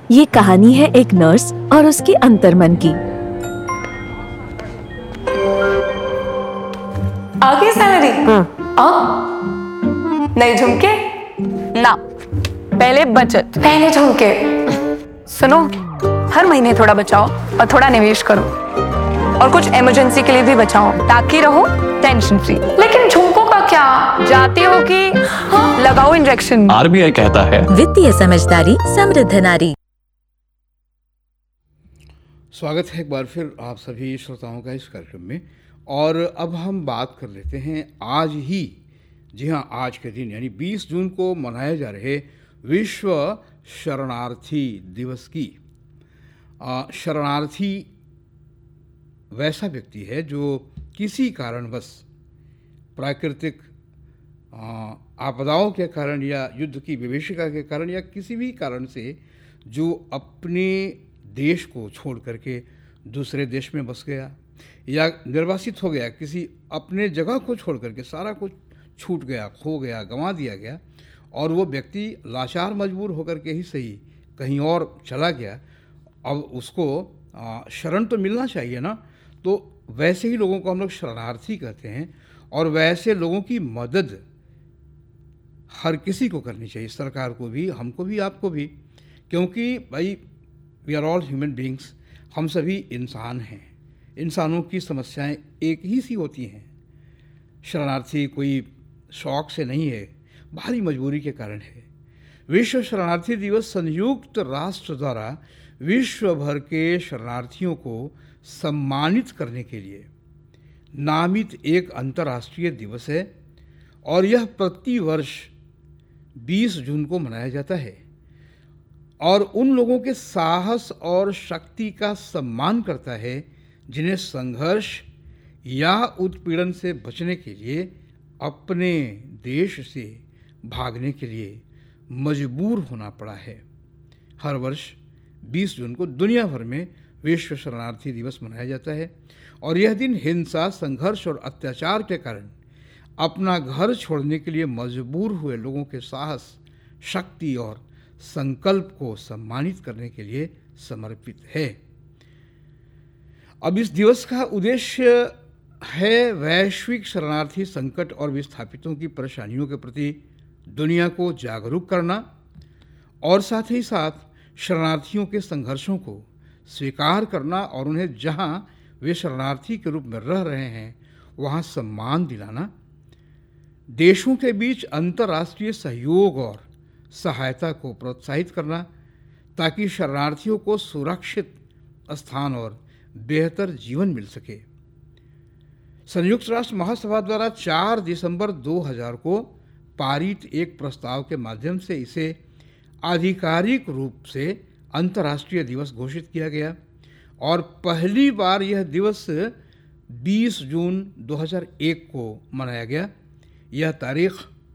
ये कहानी है एक नर्स और उसके अंतर्मन की। आगे सैलरी। नहीं झुमके ना, पहले बचत। पहले झुमके। सुनो, हर महीने थोड़ा बचाओ और थोड़ा निवेश करो, और कुछ इमरजेंसी के लिए भी बचाओ ताकि रहो टेंशन फ्री। लेकिन झुमकों का क्या? जाती हो कि लगाओ इंजेक्शन। आरबीआई कहता है वित्तीय समझदारी समृद्ध नारी। स्वागत है एक बार फिर आप सभी श्रोताओं का इस कार्यक्रम में। और अब हम बात कर लेते हैं आज ही, जी हाँ, आज के दिन यानी 20 जून को मनाए जा रहे विश्व शरणार्थी दिवस की। शरणार्थी वैसा व्यक्ति है जो किसी कारणवश प्राकृतिक आपदाओं के कारण या युद्ध की विभीषिका के कारण या किसी भी कारण से जो अपने देश को छोड़ करके दूसरे देश में बस गया या निर्वासित हो गया, किसी अपने जगह को छोड़ करके सारा कुछ छूट गया, खो गया, गंवा दिया गया, और वो व्यक्ति लाचार मजबूर होकर के ही सही कहीं और चला गया। अब उसको शरण तो मिलना चाहिए ना, तो वैसे ही लोगों को हम लोग शरणार्थी कहते हैं। और वैसे लोगों की मदद हर किसी को करनी चाहिए, सरकार को भी, हमको भी, आपको भी, क्योंकि भाई we are all human beings, हम सभी इंसान हैं। इंसानों की समस्याएं एक ही सी होती हैं। शरणार्थी कोई शौक से नहीं है, भारी मजबूरी के कारण है। विश्व शरणार्थी दिवस संयुक्त राष्ट्र द्वारा विश्व भर के शरणार्थियों को सम्मानित करने के लिए नामित एक अंतर्राष्ट्रीय दिवस है, और यह प्रति वर्ष 20 जून को मनाया जाता है और उन लोगों के साहस और शक्ति का सम्मान करता है जिन्हें संघर्ष या उत्पीड़न से बचने के लिए अपने देश से भागने के लिए मजबूर होना पड़ा है। हर वर्ष 20 जून को दुनिया भर में विश्व शरणार्थी दिवस मनाया जाता है, और यह दिन हिंसा, संघर्ष और अत्याचार के कारण अपना घर छोड़ने के लिए मजबूर हुए लोगों के साहस, शक्ति और संकल्प को सम्मानित करने के लिए समर्पित है। अब इस दिवस का उद्देश्य है वैश्विक शरणार्थी संकट और विस्थापितों की परेशानियों के प्रति दुनिया को जागरूक करना, और साथ ही साथ शरणार्थियों के संघर्षों को स्वीकार करना और उन्हें जहां वे शरणार्थी के रूप में रह रहे हैं वहां सम्मान दिलाना, देशों के बीच अंतर्राष्ट्रीय सहयोग और सहायता को प्रोत्साहित करना ताकि शरणार्थियों को सुरक्षित स्थान और बेहतर जीवन मिल सके। संयुक्त राष्ट्र महासभा द्वारा 4 दिसंबर 2000 को पारित एक प्रस्ताव के माध्यम से इसे आधिकारिक रूप से अंतर्राष्ट्रीय दिवस घोषित किया गया, और पहली बार यह दिवस 20 जून 2001 को मनाया गया। यह तारीख